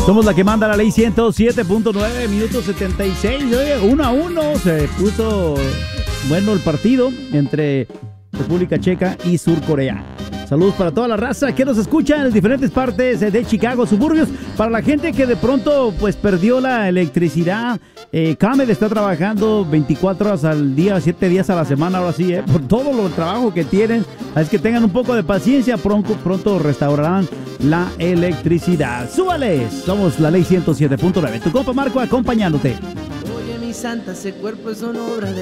Somos la que manda la ley 107.9, minuto 76. Oye, 1-1. Se puso bueno el partido entre República Checa y Surcorea. Saludos para toda la raza que nos escucha en diferentes partes de Chicago, suburbios. Para la gente que de pronto pues perdió la electricidad, ComEd está trabajando 24 horas al día, 7 días a la semana, ahora sí, por todo el trabajo que tienen. Es que tengan un poco de paciencia, pronto restaurarán la electricidad. ¡Súbales! Somos la ley 107.9. Tu compa Marco acompañándote. Oye, mi santa, ese cuerpo es una obra de